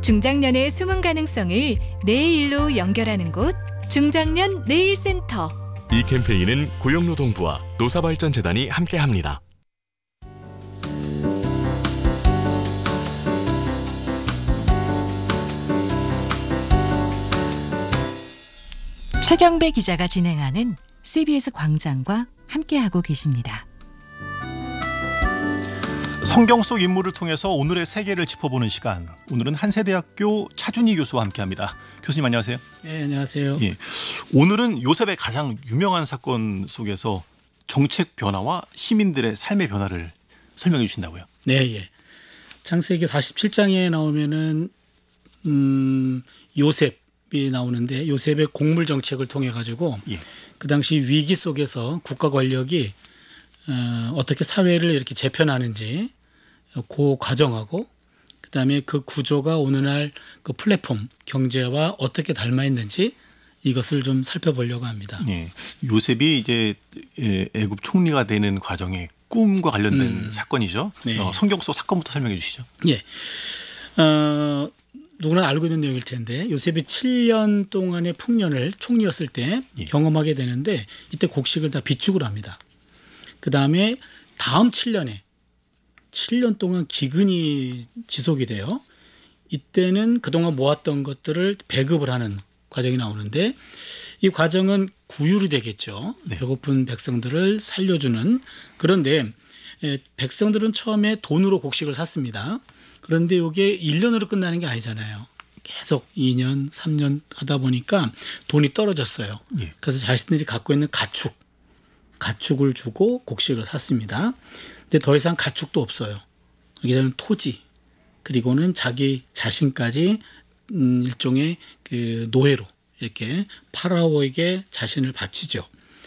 중장년의 숨은 가능성을 내일로 연결하는 곳 중장년 내일센터. 이 캠페인은 고용노동부와 노사발전재단이 함께합니다. 최경배 기자가 진행하는 CBS 광장과 함께하고 계십니다. 성경 속 인물을 통해서 오늘의 세계를 짚어보는 시간. 오늘은 한세대학교 차준희 교수와 함께합니다. 교수님 안녕하세요. 네, 안녕하세요. 예, 오늘은 요셉의 가장 유명한 사건 속에서 정책 변화와 시민들의 삶의 변화를 설명해 주신다고요? 네, 예. 창세기 47장에 나오면은 요셉이 나오는데 요셉의 곡물 정책을 통해 가지고 예. 그 당시 위기 속에서 국가 권력이 어떻게 사회를 이렇게 재편하는지 그 과정하고 그다음에 그 구조가 오늘날 그 플랫폼 경제와 어떻게 닮아 있는지 이것을 좀 살펴보려고 합니다. 예, 요셉이 이제 애굽 총리가 되는 과정에 꿈과 관련된 사건이죠. 네. 성경 속 사건부터 설명해 주시죠. 예. 누구나 알고 있는 내용일 텐데 요셉이 7년 동안의 풍년을 총리였을 때 예. 경험하게 되는데 이때 곡식을 다 비축을 합니다. 그다음에 다음 7년 동안 기근이 지속이 돼요. 이때는 그동안 모았던 것들을 배급을 하는 과정이 나오는데 이 과정은 구휼이 되겠죠. 네. 배고픈 백성들을 살려주는. 그런데 백성들은 처음에 돈으로 곡식을 샀습니다. 그런데 이게 1년으로 끝나는 게 아니잖아요. 계속 2년, 3년 하다 보니까 돈이 떨어졌어요. 예. 그래서 자신들이 갖고 있는 가축을 주고 곡식을 샀습니다. 근데 더 이상 가축도 없어요. 이제는 토지 그리고는 자기 자신까지 일종의 그 노예로 이렇게 파라오에게 자신을 바치죠.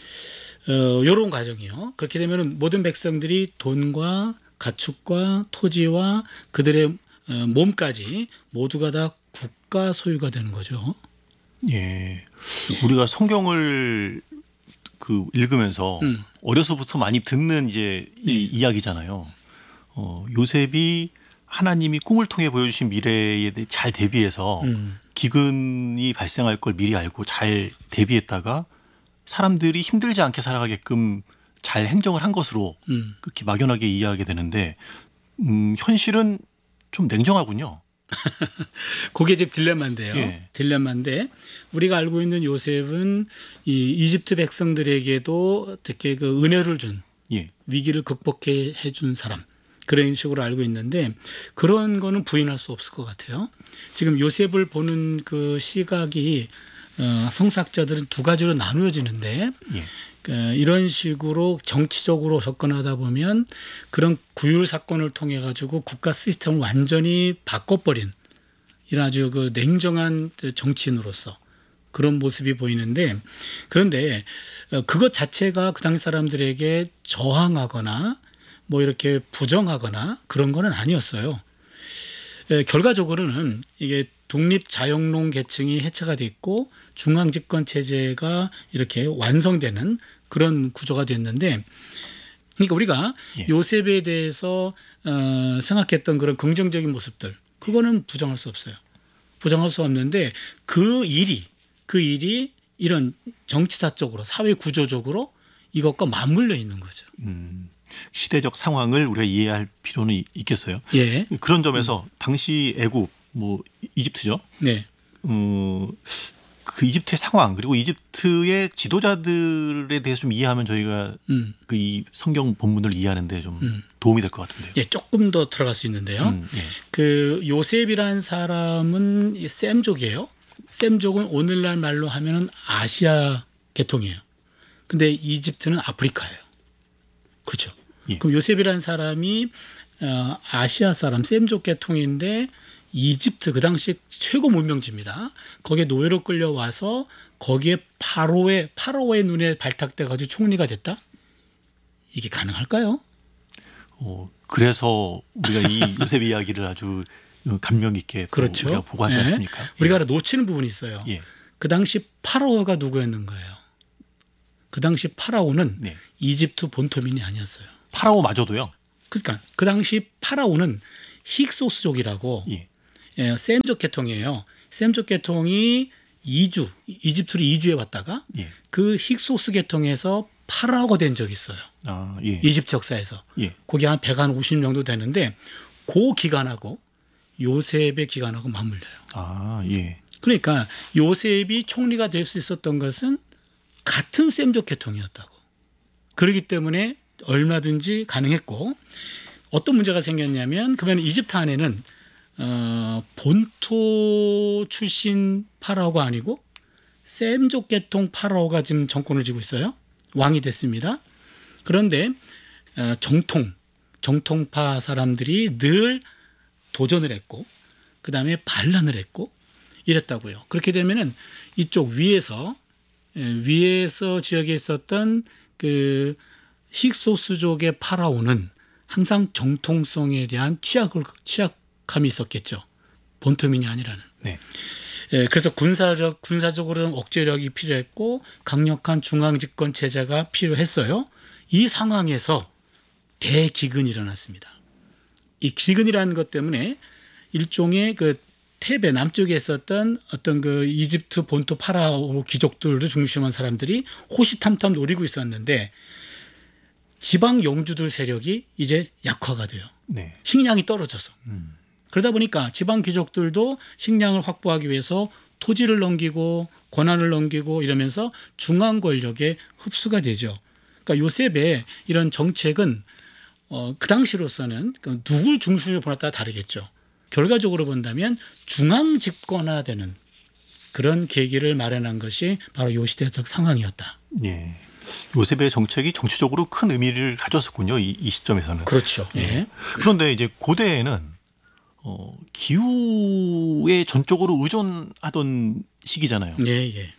이런 과정이요. 그렇게 되면 모든 백성들이 돈과 가축과 토지와 그들의 몸까지 모두가 다 국가 소유가 되는 거죠. 예, 우리가 성경을 읽으면서 어려서부터 많이 듣는 이제 이 이야기잖아요. 요셉이 하나님이 꿈을 통해 보여주신 미래에 잘 대비해서 기근이 발생할 걸 미리 알고 잘 대비했다가 사람들이 힘들지 않게 살아가게끔 잘 행정을 한 것으로 그렇게 막연하게 이해하게 되는데 현실은 좀 냉정하군요. 그게 이제 딜레마인데요. 예. 딜레마인데 우리가 알고 있는 요셉은 이 이집트 백성들에게도 어떻게 그 은혜를 준 예. 위기를 극복해 준 사람 그런 식으로 알고 있는데 그런 거는 부인할 수 없을 것 같아요. 지금 요셉을 보는 그 시각이 성사학자들은 두 가지로 나누어지는데 예. 이런 식으로 정치적으로 접근하다 보면 그런 구휼 사건을 통해 가지고 국가 시스템을 완전히 바꿔버린 이런 아주 그 냉정한 정치인으로서 그런 모습이 보이는데 그런데 그것 자체가 그 당시 사람들에게 저항하거나 뭐 이렇게 부정하거나 그런 거는 아니었어요. 결과적으로는 이게 독립 자영농 계층이 해체가 됐고 중앙집권 체제가 이렇게 완성되는 그런 구조가 됐는데 그러니까 우리가 요셉에 대해서 생각했던 그런 긍정적인 모습들 그거는 부정할 수 없어요. 부정할 수 없는데 그 일이 이런 정치사적으로 사회 구조적으로 이것과 맞물려 있는 거죠. 시대적 상황을 우리가 이해할 필요는 있겠어요. 예. 그런 점에서 당시 애굽 뭐 이집트죠. 네. 그 이집트의 상황 그리고 이집트의 지도자들에 대해서 좀 이해하면 저희가 그 이 성경 본문을 이해하는데 좀 도움이 될 것 같은데요. 예, 조금 더 들어갈 수 있는데요. 예. 그 요셉이라는 사람은 셈족이에요. 셈족은 오늘날 말로 하면은 아시아 계통이에요. 근데 이집트는 아프리카예요. 그렇죠. 예. 그럼 요셉이라는 사람이 아시아 사람 셈족 계통인데 이집트 그 당시 최고 문명지입니다. 거기에 노예로 끌려와서 거기에 파라오의 눈에 발탁돼 가지고 총리가 됐다? 이게 가능할까요? 그래서 우리가 이 요셉 이야기를 아주 감명 있게 그렇죠. 우리가 보고 하지 않습니까? 우리가 놓치는 부분이 있어요. 예. 그 당시 파라오가 누구였는 거예요? 그 당시 파라오는 네. 이집트 본토민이 아니었어요. 파라오마저도요? 그러니까 그 당시 파라오는 힉소스족이라고 예. 셈족 계통이에요. 셈족 계통이 이집트로 이주해 왔다가 예. 그 힉소스 계통에서 파라오가 된 적이 있어요. 아, 예. 이집트 역사에서. 예. 그게 한 150 정도 되는데 그 기간하고 요셉의 기간하고 맞물려요. 아, 예. 그러니까 요셉이 총리가 될 수 있었던 것은 같은 셈족 계통이었다고. 그렇기 때문에 얼마든지 가능했고 어떤 문제가 생겼냐면 그러면 이집트 안에는 본토 출신 파라오가 아니고 셈족 계통 파라오가 지금 정권을 쥐고 있어요. 왕이 됐습니다. 그런데 정통파 사람들이 늘 도전을 했고 그다음에 반란을 했고 이랬다고요. 그렇게 되면은 이쪽 위에서 지역에 있었던 그 힉소스족의 파라오는 항상 정통성에 대한 취약함이 있었겠죠. 본토민이 아니라는. 네. 그래서 군사적으로는 억제력이 필요했고 강력한 중앙 집권 체제가 필요했어요. 이 상황에서 대기근이 일어났습니다. 이 기근이라는 것 때문에 일종의 그 테베 남쪽에 있었던 어떤 그 이집트 본토 파라오 귀족들을 중심한 사람들이 호시탐탐 노리고 있었는데 지방 영주들 세력이 이제 약화가 돼요. 네. 식량이 떨어져서. 그러다 보니까 지방 귀족들도 식량을 확보하기 위해서 토지를 넘기고 권한을 넘기고 이러면서 중앙 권력에 흡수가 되죠. 그러니까 요셉의 이런 정책은 그 당시로서는 누굴 중심으로 보냐에 따라 다르겠죠. 결과적으로 본다면 중앙 집권화되는 그런 계기를 마련한 것이 바로 요 시대적 상황이었다. 예. 요셉의 정책이 정치적으로 큰 의미를 가졌었군요. 이 시점에서는. 그렇죠. 예. 그런데 이제 고대에는 기후에 전적으로 의존하던 시기잖아요. 예, 예.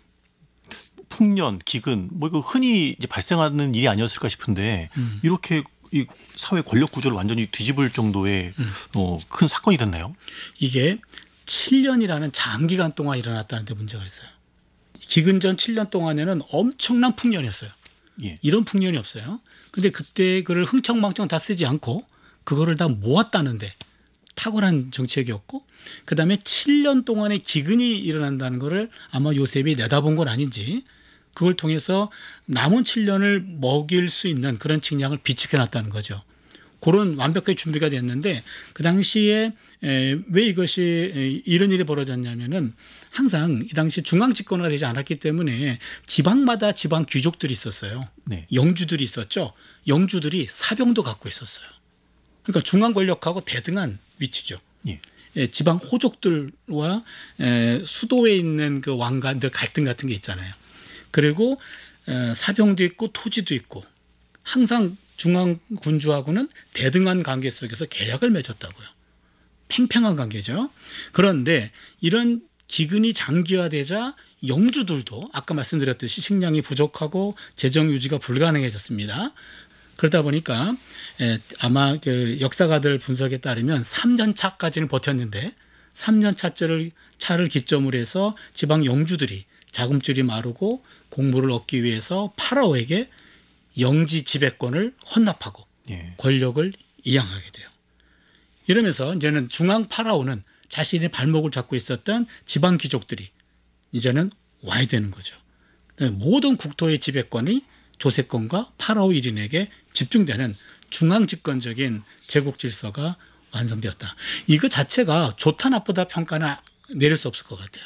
풍년, 기근, 뭐 이거 흔히 이제 발생하는 일이 아니었을까 싶은데 이렇게 이 사회 권력 구조를 완전히 뒤집을 정도의 큰 사건이 됐나요? 이게 7년이라는 장기간 동안 일어났다는 데 문제가 있어요. 기근전 7년 동안에는 엄청난 풍년이었어요. 예. 이런 풍년이 없어요. 근데 그때 그걸 흥청망청 다 쓰지 않고 그거를 다 모았다는데 탁월한 정책이었고 그다음에 7년 동안의 기근이 일어난다는 거를 아마 요셉이 내다본 건 아닌지 그걸 통해서 남은 7년을 먹일 수 있는 그런 식량을 비축해 놨다는 거죠. 그런 완벽하게 준비가 됐는데 그 당시에 왜 이것이 이런 일이 벌어졌냐면은 항상 이 당시 중앙 집권화가 되지 않았기 때문에 지방마다 지방 귀족들이 있었어요. 네. 영주들이 있었죠. 영주들이 사병도 갖고 있었어요. 그러니까 중앙 권력하고 대등한 위치죠. 예. 지방 호족들과 수도에 있는 그 왕관들 갈등 같은 게 있잖아요. 그리고 사병도 있고 토지도 있고 항상 중앙 군주하고는 대등한 관계 속에서 계약을 맺었다고요. 팽팽한 관계죠. 그런데 이런 기근이 장기화되자 영주들도 아까 말씀드렸듯이 식량이 부족하고 재정 유지가 불가능해졌습니다. 그러다 보니까 아마 그 역사가들 분석에 따르면 3년 차까지는 버텼는데 3년 차를 기점으로 해서 지방 영주들이 자금줄이 마르고 공물을 얻기 위해서 파라오에게 영지 지배권을 헌납하고 예. 권력을 이양하게 돼요. 이러면서 이제는 중앙 파라오는 자신의 발목을 잡고 있었던 지방 귀족들이 이제는 와야 되는 거죠. 모든 국토의 지배권이 조세권과 파라오 1인에게 집중되는 중앙 집권적인 제국 질서가 완성되었다. 이거 자체가 좋다 나쁘다 평가는 내릴 수 없을 것 같아요.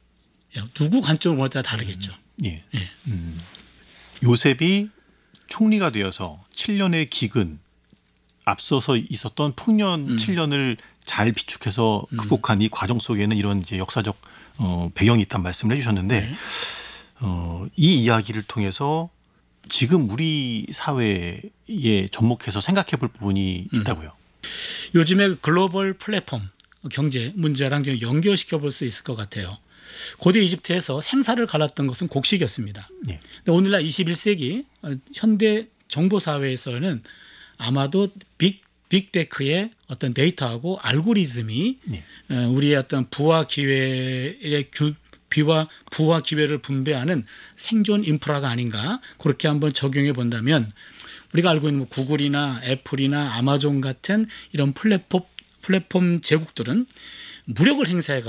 누구 관점을 보느냐에 따라 다르겠죠. 예. 예. 요셉이 총리가 되어서 7년의 기근 앞서서 있었던 풍년 7년을 잘 비축해서 극복한 이 과정 속에는 이런 이제 역사적 배경이 있다는 말씀을 해주셨는데 네. 이 이야기를 통해서 지금 우리 사회에 접목해서 생각해 볼 부분이 있다고요. 요즘에 글로벌 플랫폼 경제 문제랑 좀 연결시켜 볼 수 있을 것 같아요. 고대 이집트에서 생사를 갈랐던 것은 곡식이었습니다. 예. 근데 오늘날 21세기 현대 정보 사회에서는 아마도 빅테크의 어떤 데이터하고 알고리즘이 예. 우리의 어떤 부와 기회를 분배하는 생존 인프라가 아닌가 그렇게 한번 적용해 본다면 우리가 알고 있는 구글이나 애플이나 아마존 같은 이런 플랫폼 제국들은 무력을 행사해